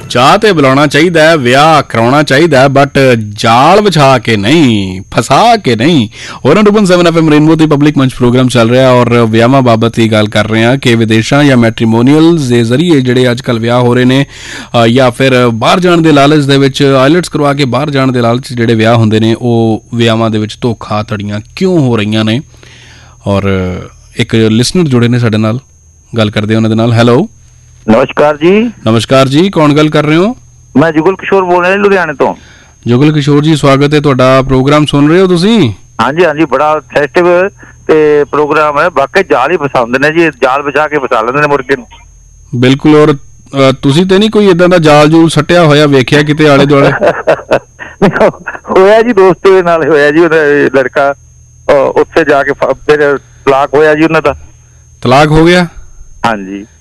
ਚਾਹ ਤੇ ਬੁਲਾਉਣਾ ਚਾਹੀਦਾ ਹੈ, ਵਿਆਹ ਕਰਾਉਣਾ ਚਾਹੀਦਾ ਹੈ, ਬਟ ਜਾਲ ਵਿਛਾ ਕੇ ਨਹੀਂ, ਫਸਾ ਕੇ ਨਹੀਂ। ਹੋਰ 2.7 FM ਰੇਨਬੋ ਤੇ ਪਬਲਿਕ ਮੰਚ ਪ੍ਰੋਗਰਾਮ ਚੱਲ ਰਿਹਾ ਔਰ ਵਿਆਹਾਂ ਬਾਬਤ ਹੀ ਗੱਲ ਕਰ ਰਹੇ ਹਾਂ ਕਿ ਵਿਦੇਸ਼ਾਂ ਜਾਂ ਮੈਟਰੀਮੋਨੀਅਲਸ ਦੇ ਜ਼ਰੀਏ ਜਿਹੜੇ ਅੱਜ ਕੱਲ੍ਹ ਵਿਆਹ ਹੋ ਰਹੇ ਨੇ ਜਾਂ ਫਿਰ ਬਾਹਰ ਜਾਣ ਦੇ ਲਾਲਚ ਦੇ ਵਿੱਚ ਆਈਲੈਟਸ ਕਰਵਾ ਕੇ ਬਾਹਰ ਜਾਣ ਦੇ ਲਾਲਚ ਜਿਹੜੇ ਵਿਆਹ ਹੁੰਦੇ ਨੇ ਉਹ ਵਿਆਹਾਂ ਦੇ ਵਿੱਚ ਧੋਖਾ ਧੜੀਆਂ ਕਿਉਂ ਹੋ ਰਹੀਆਂ ਨੇ। ਔਰ ਇੱਕ ਲਿਸਨਰ ਜੁੜੇ ਨੇ ਸਾਡੇ ਨਾਲ, ਗੱਲ ਕਰਦੇ ਉਹਨਾਂ ਦੇ ਨਾਲ। ਹੈਲੋ, ਨਮਸਕਾਰ ਜੀ। ਨਮਸਕਾਰ ਜੀ, ਕੌਣ ਗੱਲ ਕਰ ਰਹੇ ਹੋ? ਮੈਂ ਜੁਗਲ ਕਿਸ਼ੋਰ ਬੋਲ ਰਿਹਾ ਲੁਧਿਆਣੇ ਤੋਂ। ਜੁਗਲ ਕਿਸ਼ੋਰ ਜੀ, ਸਵਾਗਤ ਹੈ ਤੁਹਾਡਾ। ਪ੍ਰੋਗਰਾਮ ਸੁਣ ਰਹੇ ਹੋ ਤੁਸੀਂ? ਹਾਂਜੀ ਹਾਂਜੀ, ਬੜਾ ਸੈਂਸਿਟਿਵ ਤੇ ਪ੍ਰੋਗਰਾਮ ਹੈ। ਬਾਕੀ ਜਾਲ ਹੀ ਫਸਾਉਂਦੇ ਨੇ ਜੀ, ਜਾਲ ਵਿਛਾ ਕੇ ਫਸਾ ਲੈਂਦੇ ਨੇ ਮੁਰਗੇ ਨੂੰ। ਬਿਲਕੁਲ। ਔਰ ਤੁਸੀਂ ਤੇ ਨਹੀਂ ਕੋਈ ਏਦਾਂ ਦਾ ਜਾਲ ਜੂਲ ਸੱਟਿਆ ਹੋਇਆ ਵੇਖਿਆ ਕਿਤੇ ਆਲੇ ਦੁਆਲੇ? ਹੋਇਆ ਜੀ, ਦੋਸਤ ਦੇ ਨਾਲ ਹੋਇਆ ਜੀ। ਉਹਦਾ ਲੜਕਾ ਉੱਥੇ ਜਾ ਕੇ ਫਿਰ ਤਲਾਕ ਹੋਇਆ ਜੀ ਉਹਨਾਂ ਦਾ। ਤਲਾਕ ਹੋ ਗਿਆ? ਹਾਂਜੀ।